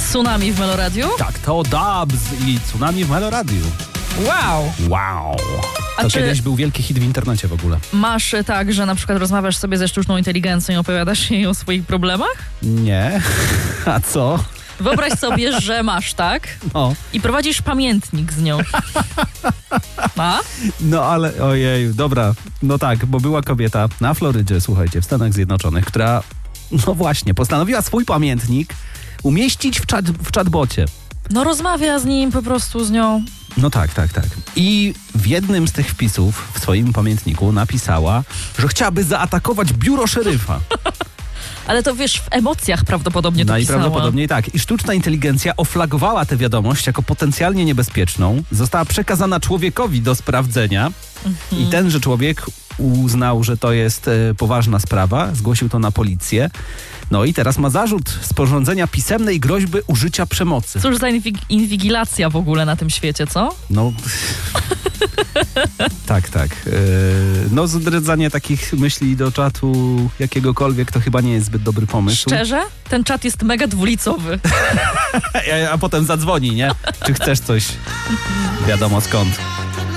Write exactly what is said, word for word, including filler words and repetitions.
Tsunami w Meloradiu? Tak, to Dubs i Tsunami w Meloradiu. Wow! Wow! A To czy kiedyś był wielki hit w internecie w ogóle. masz tak, że na przykład rozmawiasz sobie ze sztuczną inteligencją i opowiadasz jej o swoich problemach? Nie. A co? Wyobraź sobie, że masz, tak? No. I prowadzisz pamiętnik z nią. A? No ale, ojej, dobra. No tak, bo była kobieta na Florydzie, słuchajcie, w Stanach Zjednoczonych, która, no właśnie, postanowiła swój pamiętnik umieścić w, czat, w chatbocie. No rozmawia z nim, po prostu z nią. No tak, tak, tak. I w jednym z tych wpisów w swoim pamiętniku napisała, że chciałaby zaatakować biuro szeryfa. Ale to wiesz, w emocjach prawdopodobnie to No i pisała. prawdopodobnie tak. I sztuczna inteligencja oflagowała tę wiadomość jako potencjalnie niebezpieczną. Została przekazana człowiekowi do sprawdzenia Mhm. i tenże człowiek uznał, że to jest e, poważna sprawa. Zgłosił to na policję. No i teraz ma zarzut sporządzenia pisemnej groźby użycia przemocy. Cóż za inwig- inwigilacja w ogóle na tym świecie, co? No... tak, tak. E, no zdradzanie takich myśli do czatu jakiegokolwiek to chyba nie jest zbyt dobry pomysł. Szczerze? Ten czat jest mega dwulicowy. A, a potem zadzwoni, nie? Czy chcesz coś? Wiadomo skąd.